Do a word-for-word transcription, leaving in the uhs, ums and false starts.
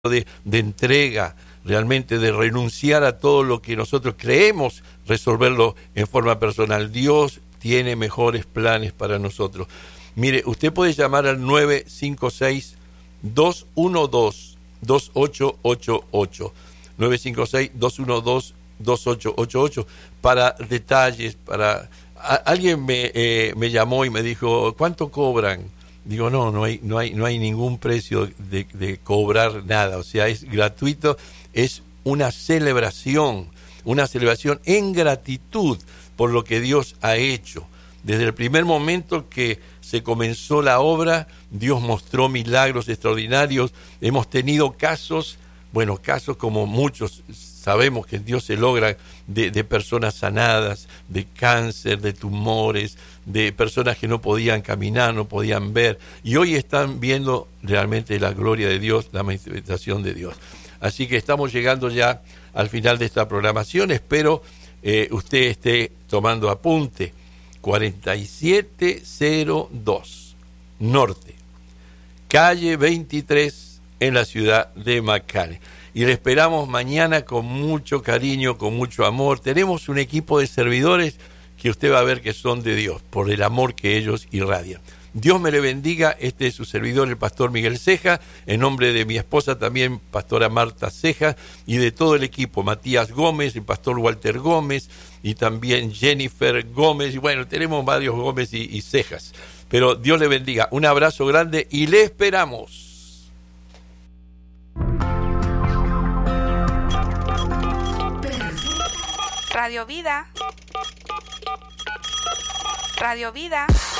de, de entrega, realmente de renunciar a todo lo que nosotros creemos, resolverlo en forma personal. Dios tiene mejores planes para nosotros. Mire, usted puede llamar al nueve cinco seis, dos uno dos, dos ocho ocho ocho, nueve cinco seis, dos uno dos, dos ocho ocho ocho para detalles, para... A, alguien me, eh, me llamó y me dijo, ¿cuánto cobran? Digo, no, no hay, no hay, no hay ningún precio de, de cobrar nada, o sea, es gratuito, es una celebración, una celebración en gratitud por lo que Dios ha hecho. Desde el primer momento que se comenzó la obra, Dios mostró milagros extraordinarios. Hemos tenido casos, bueno, casos como muchos sabemos que en Dios se logra, de, de personas sanadas, de cáncer, de tumores, de personas que no podían caminar, no podían ver, y hoy están viendo realmente la gloria de Dios, la manifestación de Dios. Así que estamos llegando ya al final de esta programación. Espero eh, usted esté tomando apunte. cuarenta y siete cero dos Norte, calle veintitrés, en la ciudad de McAllen. Y le esperamos mañana con mucho cariño, con mucho amor. Tenemos un equipo de servidores que usted va a ver que son de Dios, por el amor que ellos irradian. Dios me le bendiga. Este es su servidor, el pastor Miguel Ceja, en nombre de mi esposa también, pastora Marta Ceja, y de todo el equipo, Matías Gómez, el pastor Walter Gómez, y también Jennifer Gómez, y bueno, tenemos varios Gómez y, y Cejas. Pero Dios le bendiga. Un abrazo grande y le esperamos. Radio Vida. Radio Vida.